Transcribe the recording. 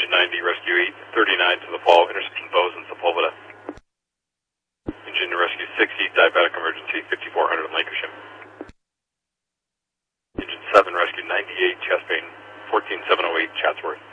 Engine 90, rescue 839 to the fall, intersection Bose and Sepulveda. Engine rescue 60, diabetic emergency 5400 in Lancashire. Engine 7, rescue 98, chest pain 14708, Chatsworth.